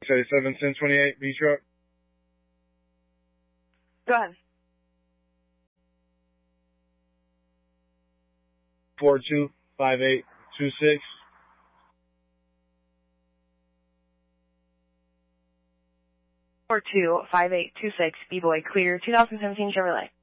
Say 71028 B truck. Go ahead. 425826. Or 25826 B-Boy Clear 2017 Chevrolet.